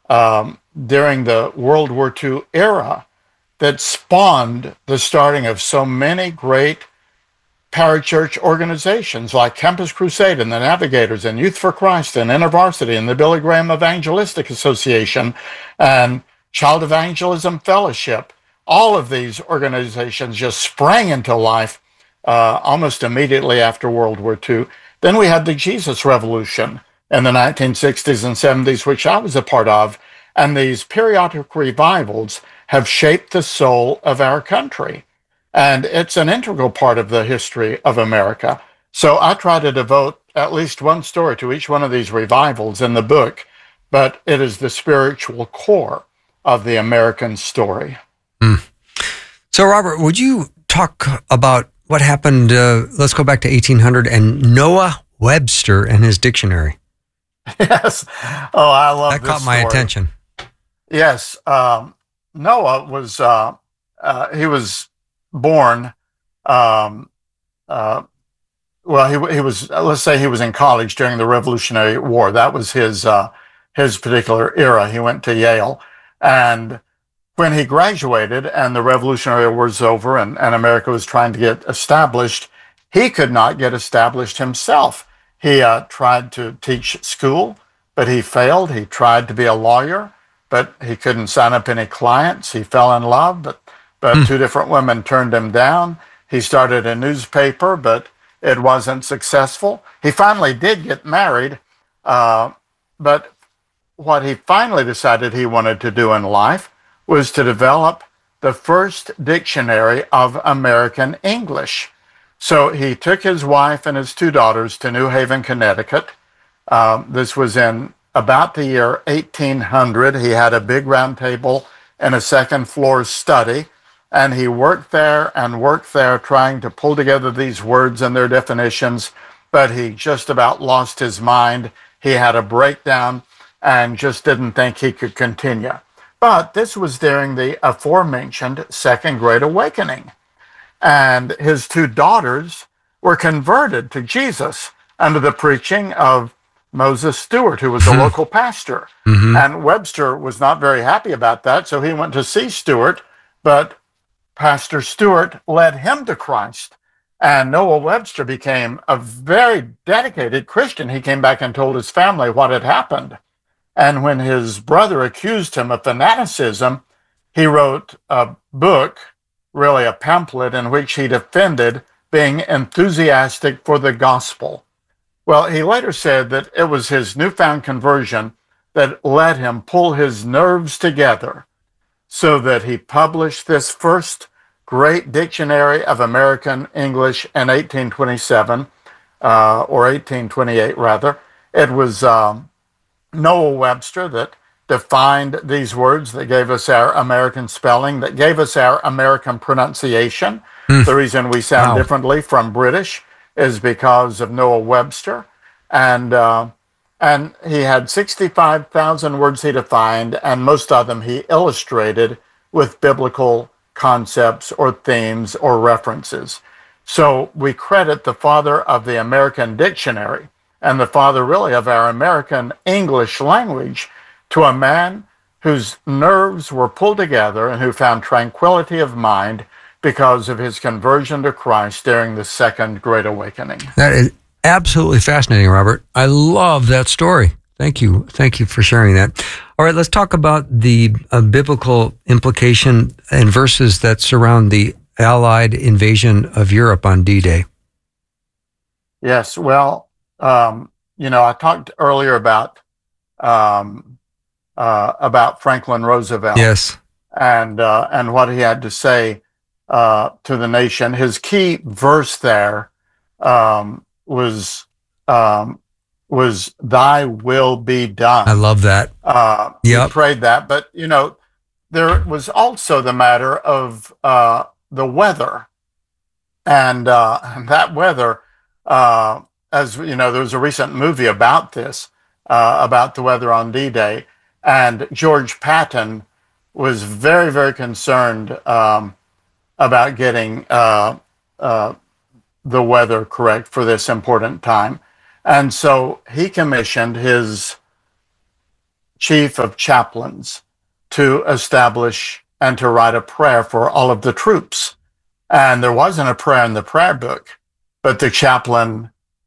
during the World War II era that spawned the starting of so many great parachurch organizations like Campus Crusade and the Navigators and Youth for Christ and InterVarsity and the Billy Graham Evangelistic Association and Child Evangelism Fellowship. All of these organizations just sprang into life almost immediately after World War II. Then we had the Jesus Revolution in the 1960s and 70s, which I was a part of, and these periodic revivals have shaped the soul of our country. And it's an integral part of the history of America. So I try to devote at least one story to each one of these revivals in the book, but it is the spiritual core of the American story. Mm. So, Robert, would you talk about what happened, let's go back to 1800, and Noah Webster and his dictionary? Yes. Oh, I love that. This caught my story. attention. Yes. Noah was, he was born, well, he was, let's say he was in college during the Revolutionary War. That was his particular era. He went to Yale. And when he graduated and the Revolutionary War was over and America was trying to get established, he could not get established himself. He tried to teach school, but he failed. He tried to be a lawyer, but he couldn't sign up any clients. He fell in love, but two different women turned him down. He started a newspaper, but it wasn't successful. He finally did get married, but what he finally decided he wanted to do in life was to develop the first dictionary of American English. So he took his wife and his two daughters to New Haven, Connecticut. This was in about the year 1800. He had a big round table in a second floor study, and he worked there trying to pull together these words and their definitions, but he just about lost his mind. He had a breakdown and just didn't think he could continue. But this was during the aforementioned Second Great Awakening. And his two daughters were converted to Jesus under the preaching of Moses Stewart, who was a local pastor. Mm-hmm. And Webster was not very happy about that, so he went to see Stewart, but Pastor Stewart led him to Christ. And Noah Webster became a very dedicated Christian. He came back and told his family what had happened. And when his brother accused him of fanaticism, he wrote a book, really a pamphlet, in which he defended being enthusiastic for the gospel. Well, he later said that it was his newfound conversion that let him pull his nerves together so that he published this first great dictionary of American English in 1827, or 1828 rather. It was Noah Webster that defined these words, that gave us our American spelling, that gave us our American pronunciation. The reason we sound differently from British is because of Noah Webster. And he had 65,000 words he defined, and most of them he illustrated with biblical concepts or themes or references. So we credit the father of the American dictionary and the father really of our American English language to a man whose nerves were pulled together and who found tranquility of mind because of his conversion to Christ during the Second Great Awakening. That is absolutely fascinating, Robert. I love that story. Thank you. Thank you for sharing that. All right, let's talk about the biblical implication and verses that surround the Allied invasion of Europe on D-Day. Yes, well, I talked earlier about Franklin Roosevelt. Yes, and what he had to say to the nation. His key verse there was "Thy will be done." I love that. He prayed that, but there was also the matter of the weather, and that weather. As you know, there was a recent movie about this, about the weather on D-Day, and George Patton was very, very concerned about getting the weather correct for this important time. And so he commissioned his chief of chaplains to establish and to write a prayer for all of the troops. And there wasn't a prayer in the prayer book, but the chaplain,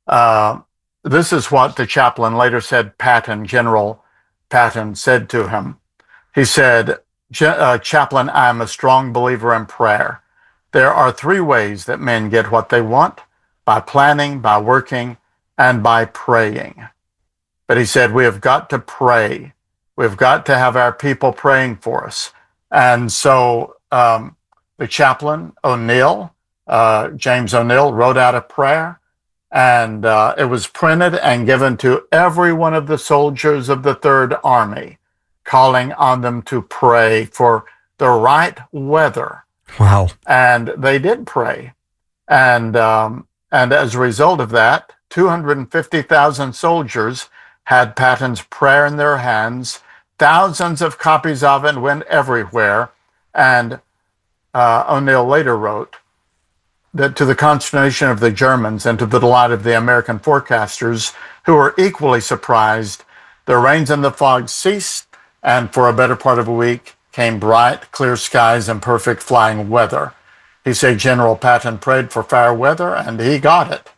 this is what the chaplain later said, General Patton said to him. He said, Chaplain, I am a strong believer in prayer. There are three ways that men get what they want: by planning, by working, and by praying. But he said, we have got to pray. We've got to have our people praying for us. And so the chaplain, O'Neill, James O'Neill, wrote out a prayer, and it was printed and given to every one of the soldiers of the Third Army, calling on them to pray for the right weather. Wow. And they did pray. And as a result of that, 250,000 soldiers had Patton's prayer in their hands. Thousands of copies of it went everywhere. And O'Neill later wrote that, to the consternation of the Germans and to the delight of the American forecasters, who were equally surprised, the rains and the fog ceased, and for a better part of a week came bright, clear skies and perfect flying weather. He said General Patton prayed for fair weather, and he got it.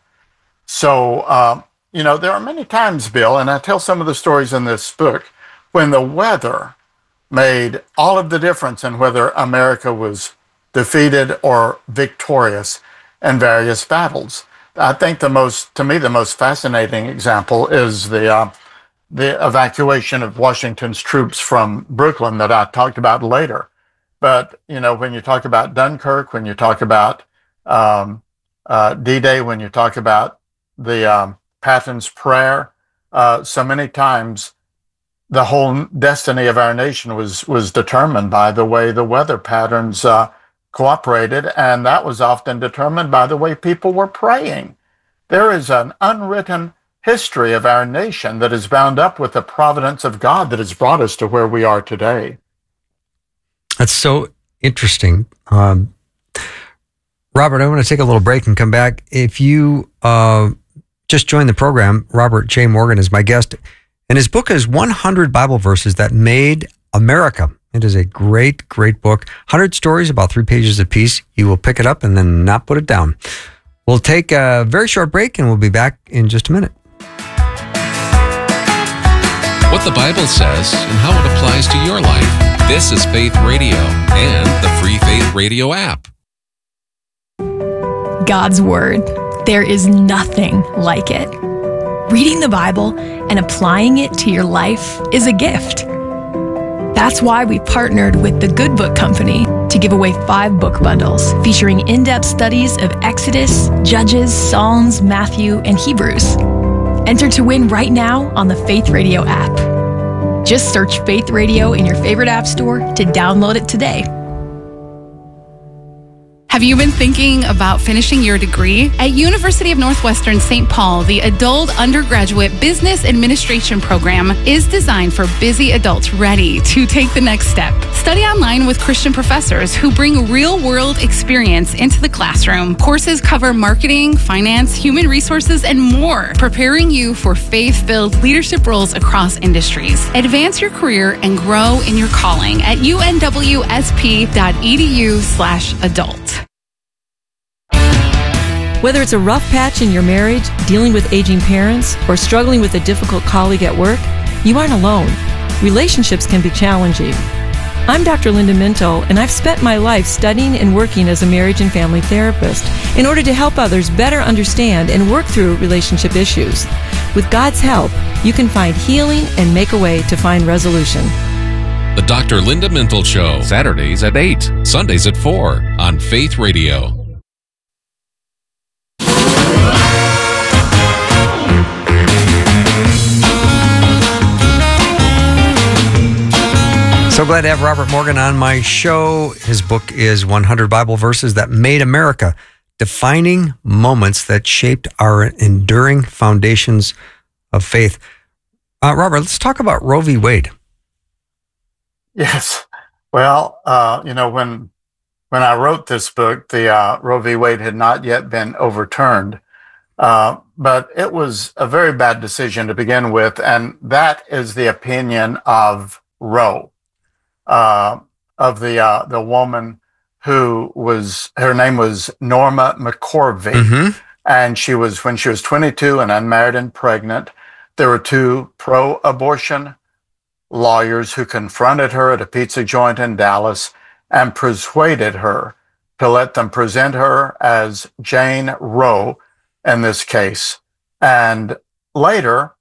So, there are many times, Bill, and I tell some of the stories in this book, when the weather made all of the difference in whether America was defeated or victorious in various battles. I think the most fascinating example is the evacuation of Washington's troops from Brooklyn that I talked about later. But, when you talk about Dunkirk, when you talk about D-Day, when you talk about the Patton's prayer, so many times the whole destiny of our nation was determined by the way the weather patterns cooperated, and that was often determined by the way people were praying. There is an unwritten history of our nation that is bound up with the providence of God that has brought us to where we are today. That's so interesting. Robert, I want to take a little break and come back. If you just joined the program, Robert J. Morgan is my guest, and his book is 100 Bible Verses That Made America. It is a great, great book. 100 stories, about 3 pages apiece. You will pick it up and then not put it down. We'll take a very short break, and we'll be back in just a minute. What the Bible says and how it applies to your life. This is Faith Radio and the Free Faith Radio app. God's Word. There is nothing like it. Reading the Bible and applying it to your life is a gift. That's why we partnered with the Good Book Company to give away 5 book bundles featuring in-depth studies of Exodus, Judges, Psalms, Matthew, and Hebrews. Enter to win right now on the Faith Radio app. Just search Faith Radio in your favorite app store to download it today. Have you been thinking about finishing your degree? At University of Northwestern St. Paul, the Adult Undergraduate Business Administration program is designed for busy adults ready to take the next step. Study online with Christian professors who bring real-world experience into the classroom. Courses cover marketing, finance, human resources, and more, preparing you for faith-filled leadership roles across industries. Advance your career and grow in your calling at unwsp.edu/adult. Whether it's a rough patch in your marriage, dealing with aging parents, or struggling with a difficult colleague at work, you aren't alone. Relationships can be challenging. I'm Dr. Linda Minto, and I've spent my life studying and working as a marriage and family therapist in order to help others better understand and work through relationship issues. With God's help, you can find healing and make a way to find resolution. The Dr. Linda Mintle Show, Saturdays at 8, Sundays at 4 on Faith Radio. So glad to have Robert Morgan on my show. His book is 100 Bible Verses That Made America, Defining Moments That Shaped Our Enduring Foundations of Faith. Robert, let's talk about Roe v. Wade. Yes. Well, when I wrote this book, the Roe v. Wade had not yet been overturned. But it was a very bad decision to begin with, and that is the opinion of Roe, of the woman her name was Norma McCorvey, and when she was 22 and unmarried and pregnant, there were two pro-abortion lawyers who confronted her at a pizza joint in Dallas and persuaded her to let them present her as Jane Roe in this case. And later,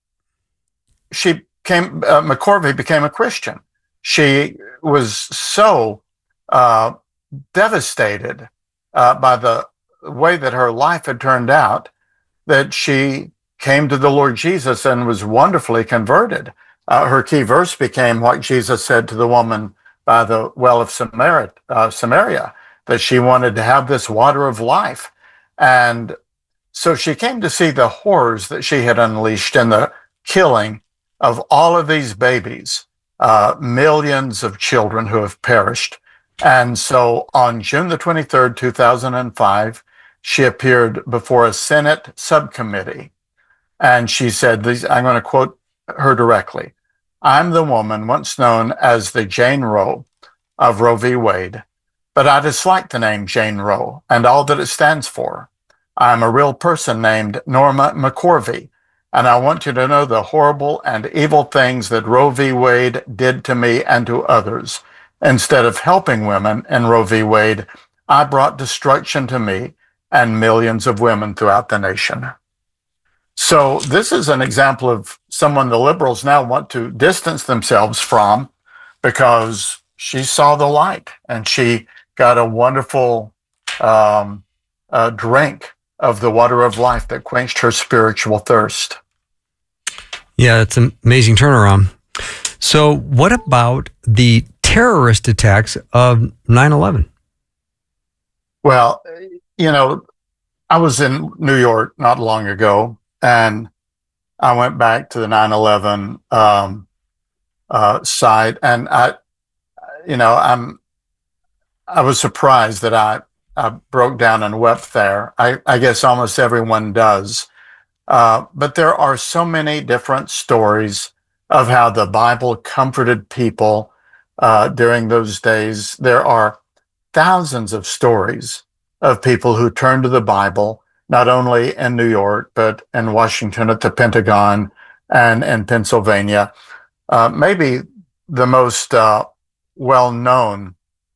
McCorvey became a Christian. She was so devastated by the way that her life had turned out that she came to the Lord Jesus and was wonderfully converted. Her key verse became what Jesus said to the woman by the well of Samaria, that she wanted to have this water of life. And so she came to see the horrors that she had unleashed in the killing of all of these babies, millions of children who have perished. And so on June the 23rd, 2005, she appeared before a Senate subcommittee. And she said, I'm going to quote her directly. "I'm the woman once known as the Jane Roe of Roe v. Wade, but I dislike the name Jane Roe and all that it stands for. I'm a real person named Norma McCorvey, and I want you to know the horrible and evil things that Roe v. Wade did to me and to others. Instead of helping women in Roe v. Wade, I brought destruction to me and millions of women throughout the nation." So this is an example of someone the liberals now want to distance themselves from, because she saw the light and she got a wonderful drink of the water of life that quenched her spiritual thirst. Yeah, it's an amazing turnaround. So what about the terrorist attacks of 9/11? Well, I was in New York not long ago, and I went back to the 9/11 site, and I was surprised that I broke down and wept there. I guess almost everyone does. But there are so many different stories of how the Bible comforted people during those days. There are thousands of stories of people who turned to the Bible, not only in New York, but in Washington at the Pentagon and in Pennsylvania. Maybe the most well-known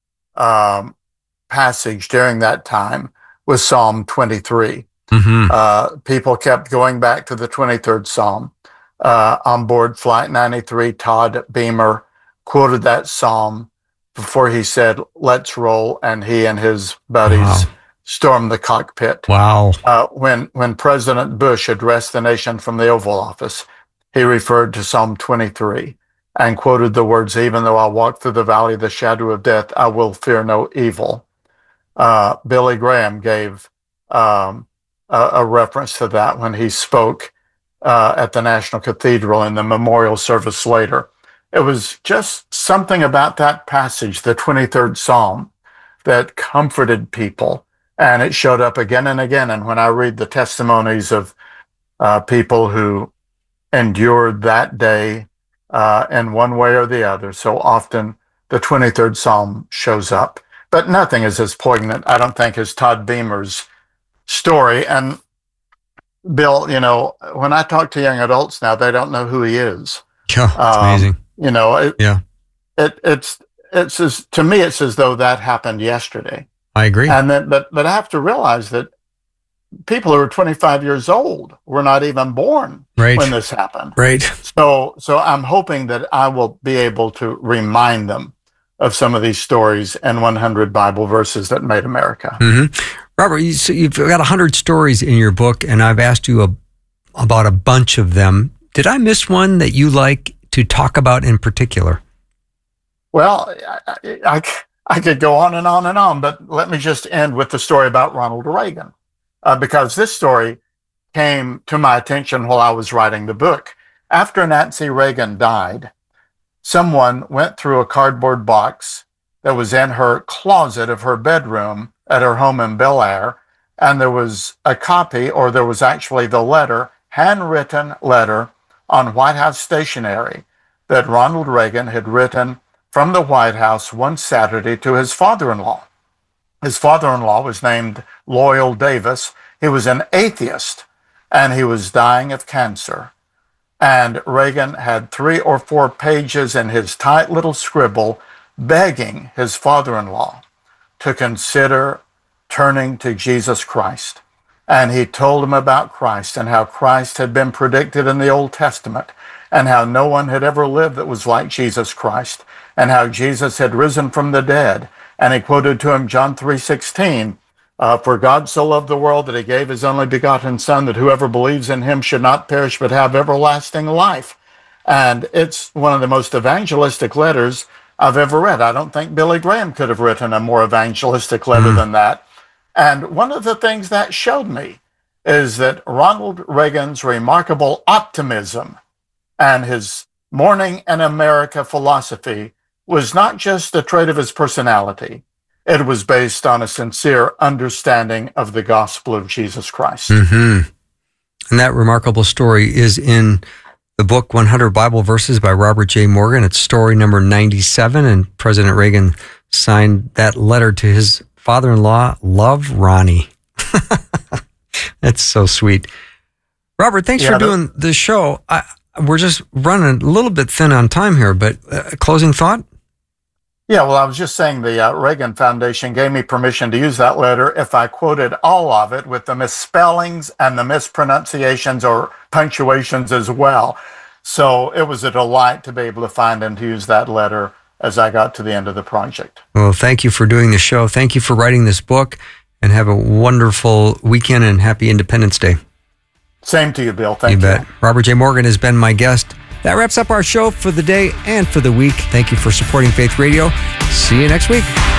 passage during that time was Psalm 23. People kept going back to the 23rd Psalm. On board Flight 93, Todd Beamer quoted that Psalm before he said, "Let's roll," and he and his buddies stormed the cockpit. Wow. When President Bush addressed the nation from the Oval Office, he referred to Psalm 23 and quoted the words, "Even though I walk through the valley of the shadow of death, I will fear no evil." Billy Graham gave a reference to that when he spoke at the National Cathedral in the memorial service later. It was just something about that passage, the 23rd Psalm, that comforted people. And it showed up again and again. And when I read the testimonies of people who endured that day in one way or the other, so often the 23rd Psalm shows up. But nothing is as poignant, I don't think, as Todd Beamer's story. And Bill, when I talk to young adults now, they don't know who he is. Yeah, it's amazing. It's to me, it's as though that happened yesterday. I agree. And then, but I have to realize that people who are 25 years old were not even born when this happened. Right. So I'm hoping that I will be able to remind them of some of these stories and 100 Bible verses that made America. Robert, you've got 100 stories in your book, and I've asked you about a bunch of them. Did I miss one that you like to talk about in particular? Well, I could go on and on and on, but let me just end with the story about Ronald Reagan, because this story came to my attention while I was writing the book. After Nancy Reagan died, someone went through a cardboard box that was in her closet of her bedroom at her home in Bel Air and there was a copy, or there was actually the letter, handwritten letter on White House stationery that Ronald Reagan had written from the White House one Saturday to his father-in-law. His father-in-law was named Loyal Davis. He was an atheist, and he was dying of cancer. And Reagan had 3 or 4 pages in his tight little scribble begging his father-in-law to consider turning to Jesus Christ. And he told him about Christ and how Christ had been predicted in the Old Testament, and how no one had ever lived that was like Jesus Christ, and how Jesus had risen from the dead. And he quoted to him John 3:16, for God so loved the world that he gave his only begotten Son, that whoever believes in him should not perish but have everlasting life. And it's one of the most evangelistic letters I've ever read. I don't think Billy Graham could have written a more evangelistic letter than that. And one of the things that showed me is that Ronald Reagan's remarkable optimism and his Morning in America philosophy was not just a trait of his personality. It was based on a sincere understanding of the gospel of Jesus Christ. Mm-hmm. And that remarkable story is in the book 100 Bible Verses by Robert J. Morgan. It's story number 97, and President Reagan signed that letter to his father-in-law, Love Ronnie. That's so sweet. Robert, thanks for doing this show. We're just running a little bit thin on time here, but closing thought? Yeah, well, I was just saying the Reagan Foundation gave me permission to use that letter if I quoted all of it with the misspellings and the mispronunciations or punctuations as well. So it was a delight to be able to find and to use that letter as I got to the end of the project. Well, thank you for doing the show. Thank you for writing this book, and have a wonderful weekend and happy Independence Day. Same to you, Bill. Thank you. Bet. Robert J. Morgan has been my guest. That wraps up our show for the day and for the week. Thank you for supporting Faith Radio. See you next week.